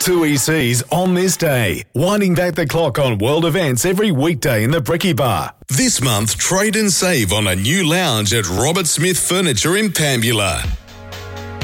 Two ECs on this day, winding back the clock on world events every weekday in the Bricky Bar. This month, trade and save on a new lounge at Robert Smith Furniture in Pambula.